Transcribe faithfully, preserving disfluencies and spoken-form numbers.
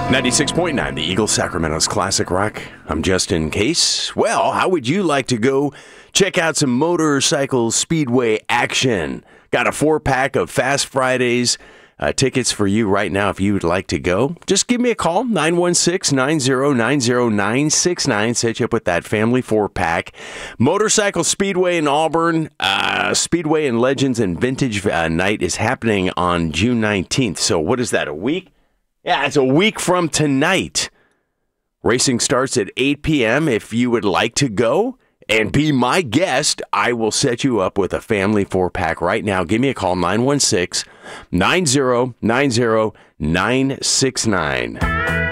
ninety-six point nine, the Eagle Sacramento's Classic Rock. I'm Justin Case. Well, how would you like to go check out some motorcycle speedway action? Got a four-pack of Fast Fridays uh, tickets for you right now if you would like to go. Just give me a call, nine one six, nine zero nine zero nine six nine. Set you up with that family four-pack. Motorcycle Speedway in Auburn, uh, Speedway and Legends and Vintage uh, Night is happening on June nineteenth. So what is that, a week? Yeah, it's a week from tonight. Racing starts at eight p.m. If you would like to go and be my guest, I will set you up with a family four-pack right now. Give me a call, nine one six, nine zero nine zero nine six nine.